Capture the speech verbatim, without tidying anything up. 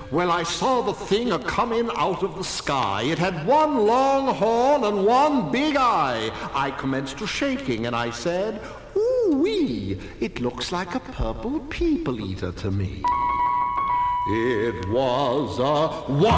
Well, I saw the thing a-comin' out of the sky. It had one long horn and one big eye. I commenced to shaking, and I said, ooh-wee, it looks like a purple people-eater to me. It was a